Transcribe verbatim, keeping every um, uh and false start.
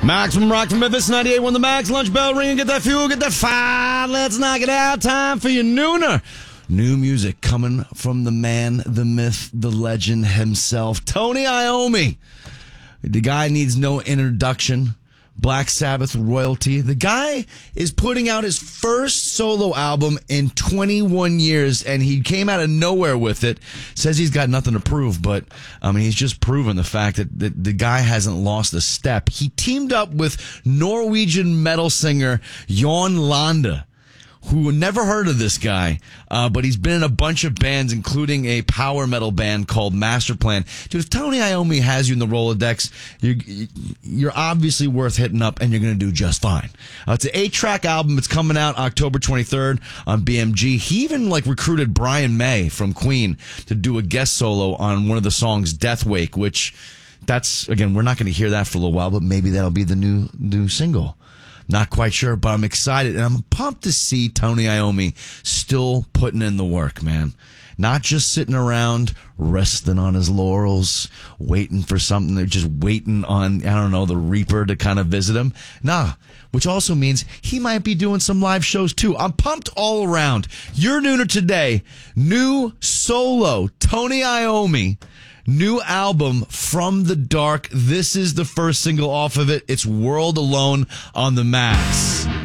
Max from Rock from Memphis, ninety-eight one The Max. Lunch bell ring, get that fuel, get that fire. Let's knock it out. Time for your nooner. New music coming from the man, the myth, the legend himself, Tony Iommi. The guy needs no introduction. Black Sabbath royalty. The guy is putting out his first solo album in twenty-one years, and he came out of nowhere with it. Says he's got nothing to prove, but I mean, he's just proven the fact that the, the guy hasn't lost a step. He teamed up with Norwegian metal singer Jon Lande, who never heard of this guy, uh, but he's been in a bunch of bands, including a power metal band called Masterplan. Dude, if Tony Iommi has you in the Rolodex, you're, you're obviously worth hitting up, and you're going to do just fine. Uh, it's an eight-track album. It's coming out October twenty-third on B M G. He even like recruited Brian May from Queen to do a guest solo on one of the songs, Death Wake, which that's, again, we're not going to hear that for a little while, but maybe that'll be the new new single. Not quite sure, but I'm excited, and I'm pumped to see Tony Iommi still putting in the work, man. Not just sitting around resting on his laurels, waiting for something, they're just waiting on, I don't know, the Reaper to kind of visit him. Nah, which also means he might be doing some live shows too. I'm pumped all around. Your nooner today, new solo, Tony Iommi. New album, From the Dark. This is the first single off of it. It's World Alone on the Max.